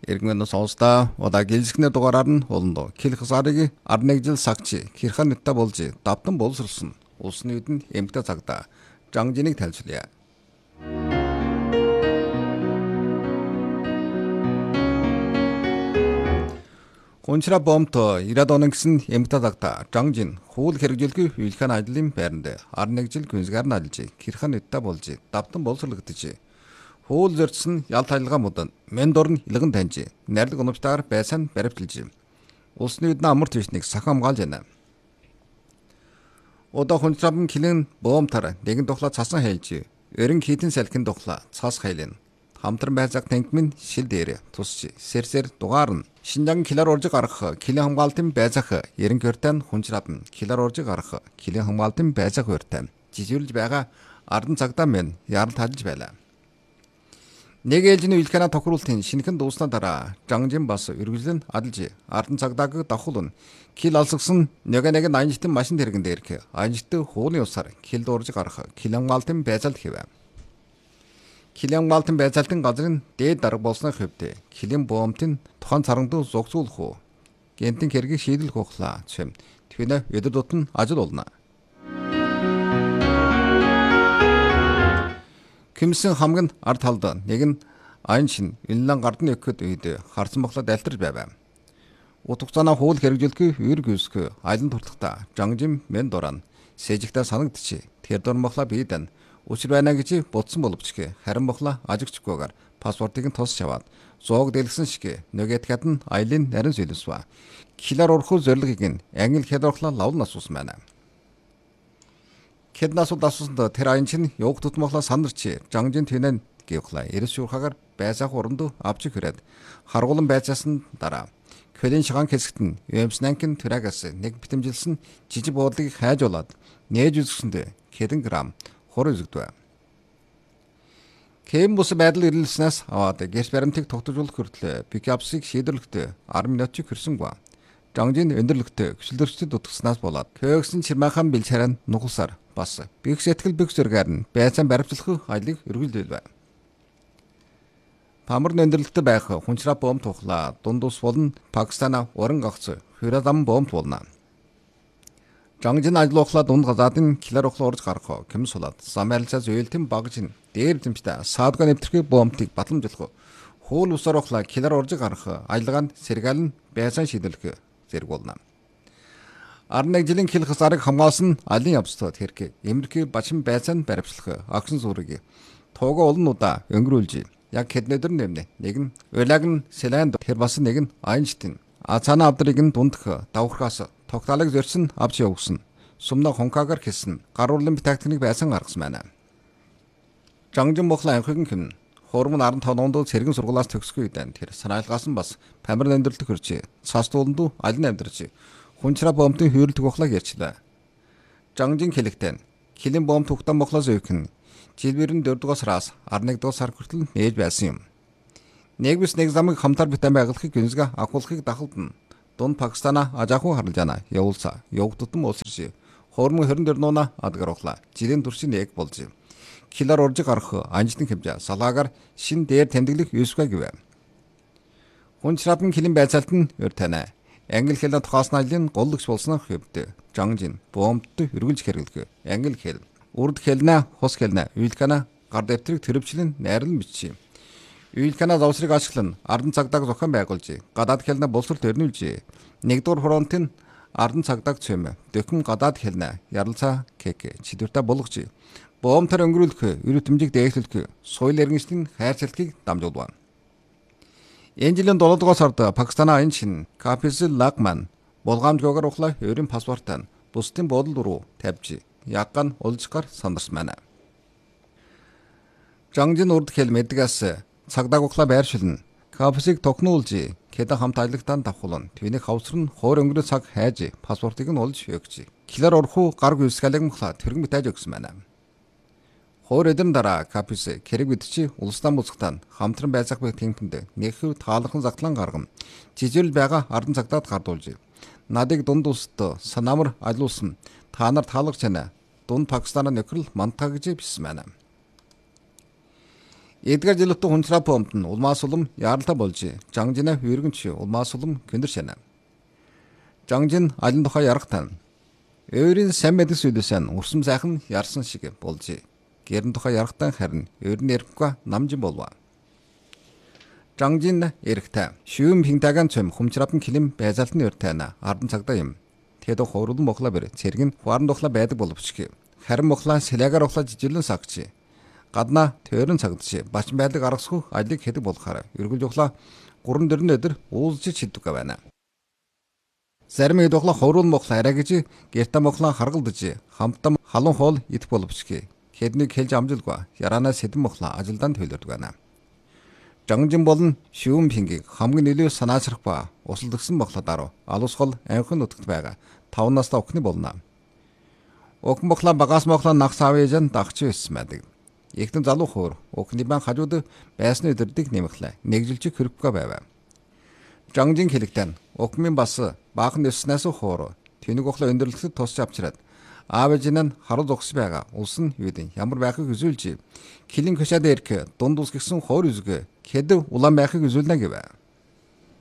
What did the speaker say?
Иргэн сонсдоо удаа гэлзэхнэ дугаараар нь олондоо Килх сарыг 11 жил сагчи Кирхан нутта болж давтан боловсруулсан. Улсны үдэн эмгтэй цагта Жангжиныг тайлбарлая. Хунчра бомто 90 оны гэсэн эмгтэй цагта Жангжин хууль хэрэгжүүлэхүй үйлхэн ажлын байранд 11 жил гүнзгийгээр нь ажиллаж Кирхан нутта болж давтан боловсруулагдаж хууль зорчсон ял тайлгаа мудан мен дорн илгэн таньж найрлаг оновчтойгоор байсан баримтжилж улсны үднэ амар твшнийг сахан хамгаалж байна. Одоо хунчрабн килэн боомтар нэгэн тухла цасан хайлж ерэн хитэн салхин тухла цаас хайлна. Хамтран байцааг танкмын шил дээр тусч сэрсэр дугаар нь Шинжаан килар орж гарах килэн хамгаалтын байцаах ерэн көртэн хунчрабн килар орж гарах килэн хамгаалтын байцаах өртэн жижирлж байгаа ардан цагдаа мен ярал талж байлаа. Нэг ээлжийн үйлхэнэ тохируултын шинэхэн дууснаа дараа Жангжин бас үргэлжлэн адалж ардан цагдааг давхулна. Кил алсгсан нэг анжитын машин тэрэгэн дээрх анжитын хууны усаар кил дуурж гарах килэн хамгаалтын байцаалт хэвэ. Килэн хамгаалтын байцаалтын газрын дээд дарга болсны хэвдэ килэн боомтын тохон царангдуу зогсуулах уу. Гентэн хэргийг шийдэлх ухлаа чим. Твинэ өдөр тутан ажил болно. Кимсэн хамгийн ард талд нэг нь айн шин Инлан гардны өгөхөд үед харсан бохлоо дайлтарч байв. Утгацаана хууль хэрэгжүүлэхүй үер гүйсэх айлын туртлагата Жангжин мен доран сэжигтэй санагдчих. Тэр дор бохлоо биедэн учир байна гэж бодсон боловч харин бохлоо ажигчгүйгээр паспортыг нь тосч аваад зоог дэлгсэн шиг нөгөөдгад нь айлын нарийн сүлсвэ. Килар урхуу зорилгыг нь англи хэлээр лавлан асуусан байна. Кэднасууд асуусанд тэр айн чинь юг тутмохлоо сандарч Жангжин тэнэн гэвхлаа. Эрэс шуурхагаар байцаах уранд авч хүрээд харгуулан байцаасан дараа Кэлэн шагаан хэсэгт нь Эмснанкин төрагаас нэг битэмжилсэн жижиг буудлыг хайж болоод нээж үзсэндээ хэдэн грамм хор үзэгдэв. Кэм бус байдал ирэлснээс аваад гэрч баримтыг тогтоожуулах хүртэл пикапсыг шийдвэрлэхдээ 10 минутыг хүрсэнгүй. Жангжин өндөрлөгтөө гүшилдөрчдөд утгаснаас болоод көөгсөн чирмаахан бэлчээрэн нугалсаар бас бих сэтгэл бих зөргээр нь байцаан баримтлах ажлыг үргэлжлүүлв. Памар өндөрлөгтөд байх хунчраа бомб тухлаа дунд ус болон Пакистана уран гагц Хюрадам бомб болно. Жангжин ажлуулахлаа дунд газаадын килар ухлаа орж гарах кэм сулаад замаарилцаа зөөлтөн багжин дээр зэмжтэй саадга нэвтрэх бомбтыг батламжуулах хууль усаар ухлаа килар орж гарах ажиллагаанд сэргаал нь байцаан шийдвэрлэх зэрэг болно. 11 жилийн Килх сарыг хамгаалсан алын явцад хэрэг Америк бачин байцаанд баримтлах агшин сүрэг тоого олон удаа өнгөрүүлж яг хэднэдэр нэмнэ. Нэг нь Уляг нь Селанд тэр бас нэг нь Айнштейн Цаана авдрыг нь дундх давхрахаас тогтоолыг зорьсон авч явуулсан. Сумна хонкагаар хийсэн гаруурлын тактикийг байсан гаргасан байна. Жангжин бохлаа анхыг нь Хурмын 15 онд цэргэн сургуулиас төгсгөө үедэн тэр санаалгасан бас памир өндөрлөлт хөрч цаастууланд алин амьдарч хунчраа бомбын хүйрэлт ухлааг ярьчлаа. Жангжин хэлэхдээ килэн бомб тухтан бохлоос өөхн жилбэрэн 4 дугаар сараас 11 дугаар сар хүртэл нээж байсан юм. Нэг биш нэг замыг хамтар битэн байгалахыг гүнзгээ агуулахыг дахалдна. Дунд Пакистана ажаахуу харлаж яана. Явуулсаа. Явгдтан уусарч. Хурмын 24 нууна адгаруулаа. Жилийн туршийн нэг болж. Килар орж гарах анжтын хэмжээ салаагаар шин дээр тэмдэглэх юусгаа гэв. Хунчрабн килэн байцаалт нь өр танаа. Англи хэлээр тухаасан ажлын голлогч болсон хэвдэ. Жангжин бомбд өргөлж хэрэглэх. Англи хэл, урд хэлнэ, хос хэлнэ, үйлкана гар дэвтрийг төрөвчлэн найрлан бичиж. Үйлкана завсрыг ашиглан ардан цагдааг зохион байгуулж, гадаад хэлнэ боловсролт өрнүүлж. Нэгдүгээр фронтын ардан цагдааг цэм, дөхөн гадаад хэлнэ, яралцаа кек, чидвэртэ болгож. Боомтар өнгөрүүлэх, өрөвтөмжийг дээшлүүлэх, соёл иргэншлийн хайрцагтыг дамжуулв. Энэ жилийн 7 дугаар сард Пакистана айн шин Кафис Лагман болгоомжгүйгээр ухлаа өөрийн паспортаа бусдын бодол руу тавьж ягган улжгаар сандарсан байна. Жангжин урд хэл мэдгээс цагдааг ухлаа байршилна. Кафисыг токнуулж хэдэн хамт ажлагтаа давхуулна. Түүнийг хавсар нь хоор өнгөрөө цаг хайж паспортыг нь олж өгч. Килар урхуу гар гүйсгэлэг мөхлөө тэргэн битэж өгсөн байна. Хоор эдэн дараа Капис хэрэг бидчи улсдан буцагтаа хамтран байцаах байх тэмтэнд нэгхүү таалхан загтлан гаргам жижигэл байгаа ардан цагдаад гардуулж надыг дунд улсад санаамар ажилуулсан та нар таалагч байна дунд Пакистана нөхрөл мантаа гэж бичсэн байна. Эдгээр жилөтө хүнчраа помт нь улмаас улам яралтай болж Жангжина хүргэнч улмаас улам көндөршэнэ. Жангжин алин тухай ярахтан өөрийн сайн мэддэг зүйлээсээ урсам сайхан ярсан шиг болж гэрэн тухай ярахтан харин өөрийн ярихгүйа намжин болов. Жангжин эрэхтэй шүүм пинтаган цөм хүмчрапн килим байзалтны өртөйна ардан цагдаа юм. Тэд хоорулан мохла бэр цэрэг нь хуаран тухла байдаг боловч харин мохла сэлэгээр ухла жижиглэн сагч гадна төрөн цагдаж бачин байдаг аргасгүй ажлыг хэдэг болохоор эргүүлж ухла 3-4 өдөр уулзж чиддэг байна. Зарим хэд ухла хоорулан мохла арай гэж гэртэ мохла харгалдаж хамтдам халуун хоол идэх боловч хэднийг хэлж амжилгүй яранаас сэдэн мохла ажилдан төлөрдөг байна. Жангжин болон шүүм пингийг хамгийн нөлөө санаачрах ба усалдагсан мохлодаруу алус хол анхны нутагт байгаа 5 настай охины болно. Охин мохла багаас мохла нах савэжэн дагч байсан байдаг. Ихтэн залуу хөр охины бан хажууд байсны өдөрдийг нэмэхлээ нэгжилж хөрөхгүй байв. Жангжин хэлэгтэн охин бас баахан өснөөс хөр тэнэг охла өндөрлөлтөд тусч авчираад аав ээж нь харуу зогс байгаа улс нь юудын ямар байхыг үзүүлж килин көшөөд ирэх дунд ус гисэн хоор үзгэ хэд улаан байхыг үзүүлнэ гэв.